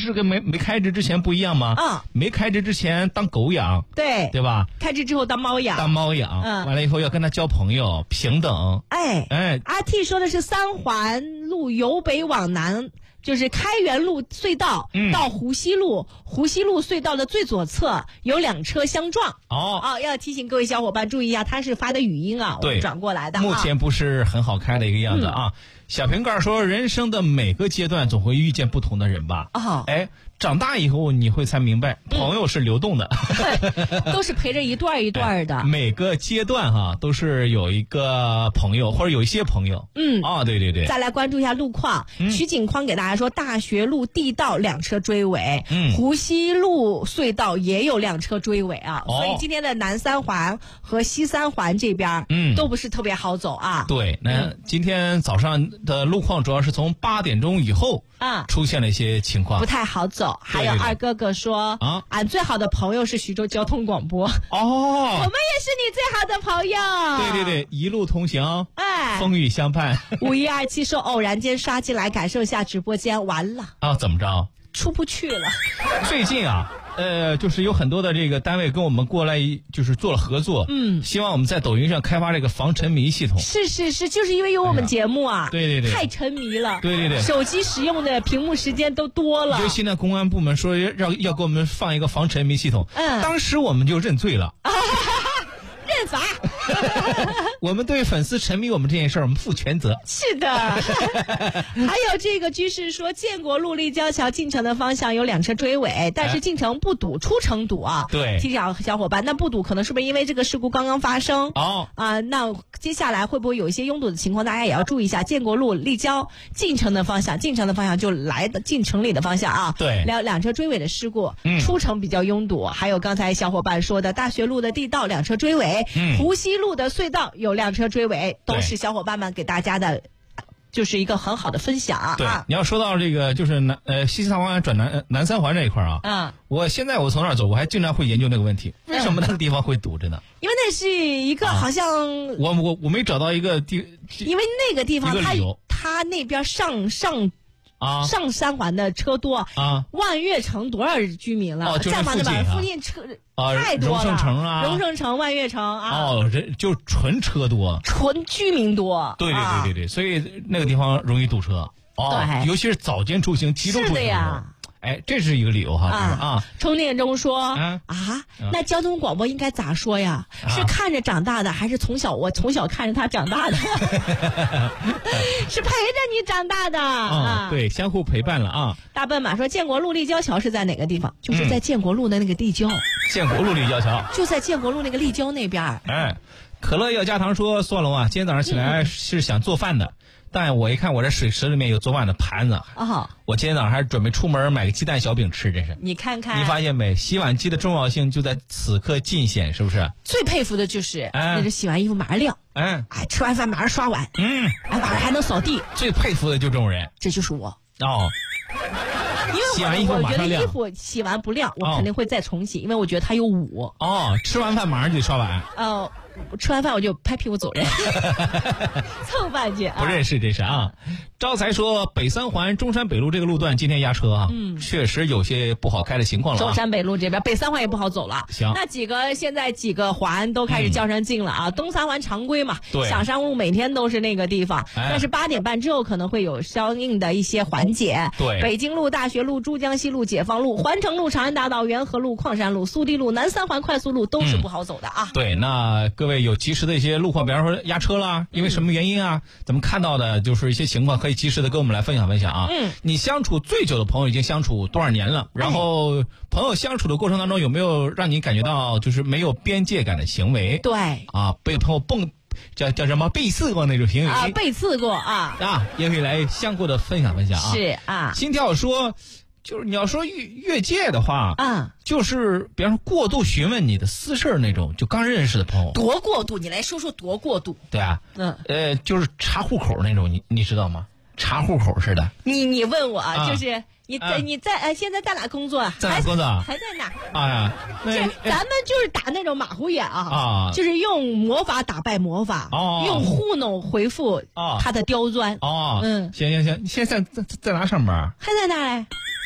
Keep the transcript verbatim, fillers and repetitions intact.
智跟没没开智之前不一样吗？ 啊， 没开智之前当狗养， 对对吧？ 开智之后当猫养， 当猫养，嗯，完了以后要跟他交朋友，平等。 哎哎， 阿 T 说的是三环路由北往南。就是开元路隧道到湖西路，嗯、湖西路隧道的最左侧有两车相撞。 哦哦，要提醒各位小伙伴注意一下，他是发的语音啊， 对， 我转过来的、啊。 目前不是很好开的一个样子啊。嗯、小瓶盖说，人生的每个阶段总会遇见不同的人吧？ 哦， 哎。长大以后你会才明白，朋友是流动的， 嗯、都是陪着一段一段的。 哎、每个阶段哈都是有一个朋友或者有一些朋友。 嗯， 啊、哦，对对对。 再来关注一下路况，嗯、徐景匡给大家说，大学路地道两车追尾，嗯，湖西路隧道也有两车追尾啊，哦、所以今天的南三环和西三环这边，嗯，都不是特别好走啊。 对，那今天早上的路况主要是从八点钟以后啊出现了一些情况， 不太好走。还有二哥哥说啊，俺最好的朋友是徐州交通广播哦， 我们也是你最好的朋友。 对对对，一路同行， 哎， 风雨相伴。 五一二七说偶然间刷进来感受一下直播间，完了啊，怎么着？ 出不去了。 最近啊。呃，就是有很多的这个单位跟我们过来，就是做了合作，嗯，希望我们在抖音上开发这个防沉迷系统。 是是是，就是因为有我们节目啊， 哎、对对对， 太沉迷了， 对对对， 手机使用的屏幕时间都多了。 就现在公安部门说要要给我们放一个防沉迷系统，嗯，当时我们就认罪了。 认罚。 我们对粉丝沉迷我们这件事儿，我们负全责。 是的。还有这个居士说，建国路立交桥进城的方向有两车追尾，但是进城不堵，出城堵啊。 对， 提醒小伙伴，那不堵可能是不是因为这个事故刚刚发生？ 哦啊、呃，那接下来会不会有一些拥堵的情况？大家也要注意一下。建国路立交进城的方向，进城的方向就来的进城里的方向啊。 对， 两两车追尾的事故，嗯，出城比较拥堵。还有刚才小伙伴说的大学路的地道两车追尾，嗯，湖西路的隧道有辆车追尾，都是小伙伴们给大家的。就是一个很好的分享啊！ 对，你要说到这个，就是南呃西三环转南南三环这一块啊，嗯，我现在我从那儿走，我还经常会研究那个问题，为什么那个地方会堵着呢？ 因为那是一个好像、啊、 我我我没找到一个地， 因为那个地方它它那边上上。啊，上三环的车多啊，万悦城多少居民了？ 哦，就是附近、 啊、附近车啊， 太多了。 荣盛城啊， 荣盛城、万悦城啊。 哦，人就纯车多， 纯居民多。 对对对对对，啊、所以那个地方容易堵车。哦， 对， 尤其是早间出行、集中出行。 是的呀。 哎，这是一个理由哈，啊，就是啊。 充电中说啊啊，那交通广播应该咋说呀？啊、是看着长大的，还是从小我从小看着他长大的？是陪着你长大的啊、嗯！对，相互陪伴了啊。 大笨马说，建国路立交桥是在哪个地方？就是在建国路的那个立交。嗯、 建国路立交桥就在建国路那个立交那边。 哎，可乐要加糖说，算了啊，今天早上起来是想做饭的。嗯，但我一看我这水池里面有做饭的盘子，哦，我今天早上还是准备出门买个鸡蛋小饼吃，真是。 你看看， 你发现没？洗碗机的重要性就在此刻尽显，是不是？ 最佩服的就是，哎，那是洗完衣服马上晾， 哎， 哎，吃完饭马上刷碗，嗯，哎，晚上还能扫地。 最佩服的就这种人， 这就是我哦。 因为洗完衣服马上晾， 我觉得衣服洗完不晾，我肯定会再重洗，因为我觉得它有捂。 哦，吃完饭马上就得刷碗。 哦。吃完饭我就拍屁股走人，凑饭去、啊。 不认识这是啊。招财说北三环中山北路这个路段今天压车啊，嗯，确实有些不好开的情况了、啊。 中山北路这边北三环也不好走了。 行， 那几个现在几个环都开始较上劲了啊。嗯、东三环常规嘛， 对， 响山路每天都是那个地方，哎、但是八点半之后可能会有相应的一些缓解。 对， 北京路、大学路、珠江西路、解放路、环城路、长安大道、元和路、矿山路、苏堤路、南三环快速路都是不好走的啊。 嗯、对，那各位有及时的一些路况，比方说压车啦，因为什么原因啊？咱们看到的就是一些情况，可以及时的跟我们来分享分享啊。嗯，你相处最久的朋友已经相处多少年了？然后朋友相处的过程当中有没有让你感觉到就是没有边界感的行为？ 对啊，被朋友蹦叫叫什么背刺过那种行为啊，背刺过啊啊，也可以来相互的分享分享啊。 是啊， 心跳说。就是你要说越越界的话，啊，就是比方说过度询问你的私事那种，就刚认识的朋友， 多过度，你来说说多过度。 对啊，嗯，呃，就是查户口那种，你你知道吗？查户口似的。 你你问我啊，就是你在、啊、你在呃现在在哪工作？ 在哪工作？ 还在哪？ 啊呀， 这咱们就是打那种马虎眼啊，啊，就是用魔法打败魔法，哦，用糊弄回复他的刁钻。 哦，嗯，行行行，现在在在哪上班？ 还在那嘞。